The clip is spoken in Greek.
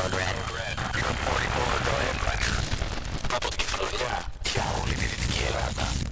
Red. Είναι πολύ μόνο το έμβανε από τη φλουριά για όλη τη Δυτική Ελλάδα.